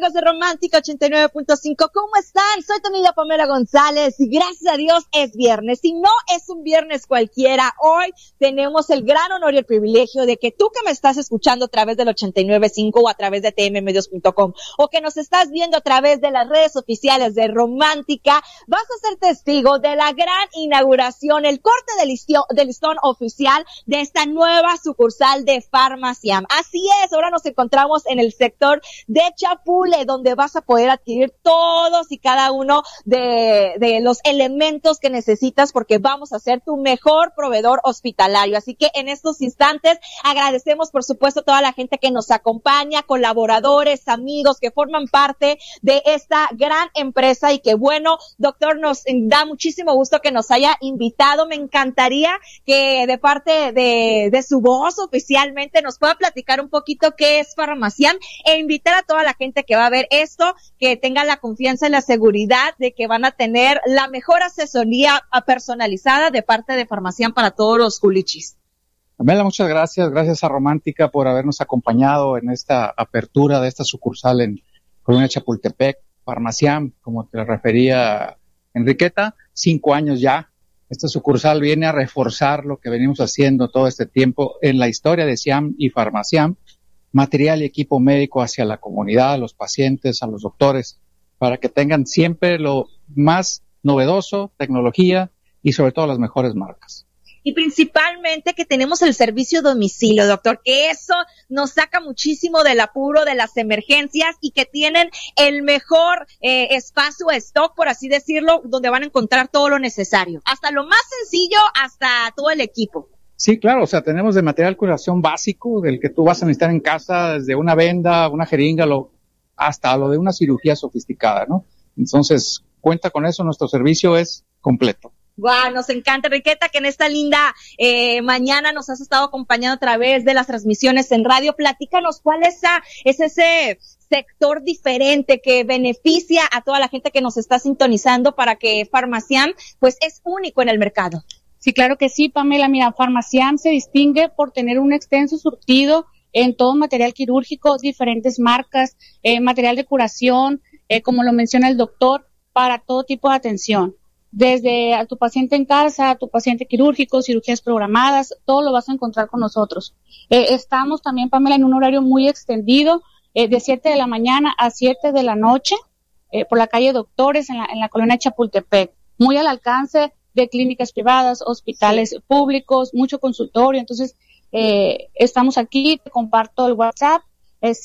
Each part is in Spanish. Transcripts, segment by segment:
amigos de Romántica 89.5? ¿Cómo están? Soy tu amiga Pamela González y gracias a Dios es viernes. Y no es un viernes cualquiera. Hoy tenemos el gran honor y el privilegio de que tú que me estás escuchando a través del 89.5 o a través de tmmedios.com o que nos estás viendo a través de las redes oficiales de Romántica, vas a ser testigo de la gran inauguración, el corte de listón oficial de esta nueva sucursal de Farmaciam. Así es, ahora nos encontramos en el sector de Chapule, donde vas a poder adquirir todos y cada uno de los elementos que necesitas, porque vamos a ser tu mejor proveedor hospitalario. Así que en estos instantes agradecemos, por supuesto, a toda la gente que nos acompaña, colaboradores, amigos que forman parte de esta gran empresa. Y que bueno, doctor, nos da muchísimo gusto que nos haya invitado. Me encantaría que de parte de su voz oficialmente nos pueda platicar un poquito qué es Farmaciam e invitar a toda la gente que va a ver esto, que tenga la confianza y la seguridad de que van a tener la mejor asesoría personalizada de parte de Farmaciam para todos los culichis. Pamela, muchas gracias. Gracias a Romántica por habernos acompañado en esta apertura de esta sucursal en Colonia Chapultepec. Farmaciam, como te refería Enriqueta, 5 años ya. Esta sucursal viene a reforzar lo que venimos haciendo todo este tiempo en la historia de Siam y Farmaciam, material y equipo médico hacia la comunidad, a los pacientes, a los doctores, para que tengan siempre lo más novedoso, tecnología y sobre todo las mejores marcas. Y principalmente que tenemos el servicio a domicilio, doctor, que eso nos saca muchísimo del apuro, de las emergencias, y que tienen el mejor espacio, stock, por así decirlo, donde van a encontrar todo lo necesario, hasta lo más sencillo, hasta todo el equipo. Sí, claro, o sea, tenemos de material curación básico, del que tú vas a necesitar en casa, desde una venda, una jeringa, hasta lo de una cirugía sofisticada, ¿no? Entonces, cuenta con eso, nuestro servicio es completo. Wow, nos encanta, Enriqueta, que en esta linda mañana nos has estado acompañando a través de las transmisiones en radio. Platícanos cuál es ese sector diferente que beneficia a toda la gente que nos está sintonizando, para que Farmaciam pues es único en el mercado. Sí, claro que sí, Pamela. Mira, Farmaciam se distingue por tener un extenso surtido en todo material quirúrgico, diferentes marcas, material de curación, como lo menciona el doctor, para todo tipo de atención. Desde a tu paciente en casa, a tu paciente quirúrgico, cirugías programadas, todo lo vas a encontrar con nosotros. Estamos también, Pamela, en un horario muy extendido, de 7 de la mañana a 7 de la noche, por la calle Doctores, en la colonia Chapultepec. Muy al alcance de clínicas privadas, hospitales públicos, mucho consultorio. Entonces, estamos aquí, te comparto el WhatsApp, es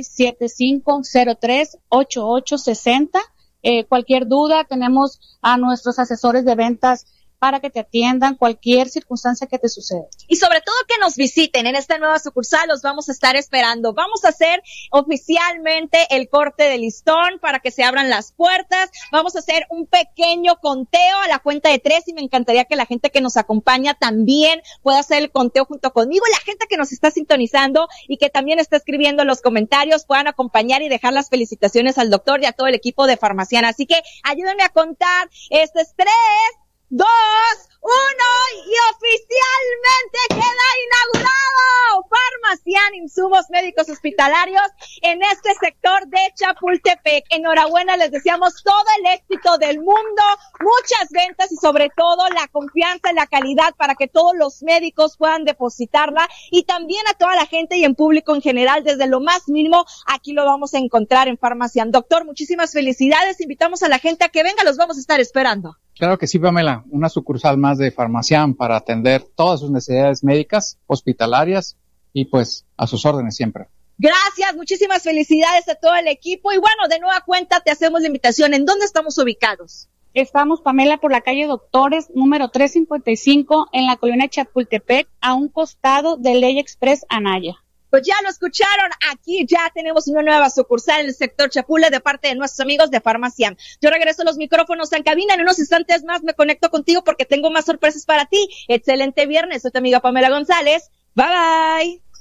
6675038860. Cualquier duda, tenemos a nuestros asesores de ventas para que te atiendan cualquier circunstancia que te suceda. Y sobre todo que nos visiten en esta nueva sucursal, los vamos a estar esperando. Vamos a hacer oficialmente el corte de listón para que se abran las puertas. Vamos a hacer un pequeño conteo a la cuenta de 3 y me encantaría que la gente que nos acompaña también pueda hacer el conteo junto conmigo. La gente que nos está sintonizando y que también está escribiendo los comentarios puedan acompañar y dejar las felicitaciones al doctor y a todo el equipo de Farmaciam. Así que ayúdenme a contar. Este es 3, 2, 1 y oficialmente queda inaugurado Farmaciam, insumos médicos hospitalarios en este sector de Chapultepec. Enhorabuena, les deseamos todo el éxito del mundo, muchas ventas y sobre todo la confianza y la calidad para que todos los médicos puedan depositarla, y también a toda la gente y en público en general, desde lo más mínimo, aquí lo vamos a encontrar en Farmaciam. Doctor, muchísimas felicidades, invitamos a la gente a que venga, los vamos a estar esperando. Claro que sí, Pamela, una sucursal más de Farmaciam para atender todas sus necesidades médicas, hospitalarias y pues a sus órdenes siempre. Gracias, muchísimas felicidades a todo el equipo y bueno, de nueva cuenta te hacemos la invitación. ¿En dónde estamos ubicados? Estamos, Pamela, por la calle Doctores, número 355, en la colonia Chapultepec, a un costado de Ley Express Anaya. Pues ya lo escucharon, aquí ya tenemos una nueva sucursal en el sector Chapule de parte de nuestros amigos de Farmaciam. Yo regreso los micrófonos en cabina, en unos instantes más me conecto contigo porque tengo más sorpresas para ti. Excelente viernes, soy tu amiga Pamela González. Bye bye.